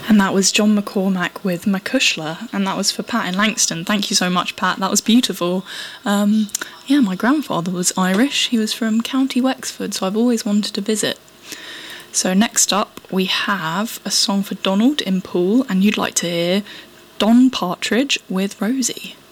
And that was John McCormack with Macushla, and that was for Pat in Langston. Thank you so much, Pat. That was beautiful. Yeah, my grandfather was Irish. He was from County Wexford, so I've always wanted to visit. So next up, we have a song for Donald in Poole, and you'd like to hear Don Partridge with Rosie.